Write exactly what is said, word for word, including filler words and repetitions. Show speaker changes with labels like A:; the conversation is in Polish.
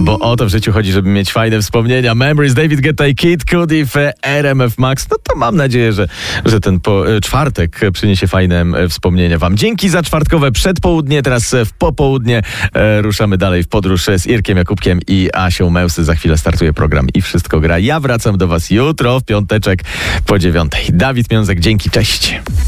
A: bo o to w życiu chodzi, żeby mieć fajne wspomnienia. Memories, David Guetta i Kid Cudi w R M F Max. No to mam nadzieję, że, że ten po, czwartek przyniesie fajne wspomnienia wam. Dzięki za czwartkowe przedpołudnie, teraz w popołudnie e, ruszamy dalej w podróż z Irkiem Jakubkiem i Asią Mełsy. Za chwilę startuje program i wszystko gra. Ja wracam do was jutro w piąteczek po dziewiątej. Dawid Miązek, dzięki, cześć.